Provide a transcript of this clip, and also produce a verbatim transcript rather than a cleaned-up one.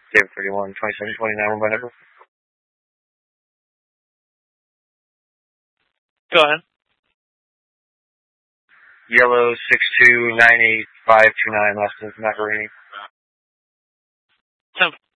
David thirty-one, twenty-seven twenty-nine, one by number. Go ahead. Yellow six two nine eight five two nine, last name Macarini. ten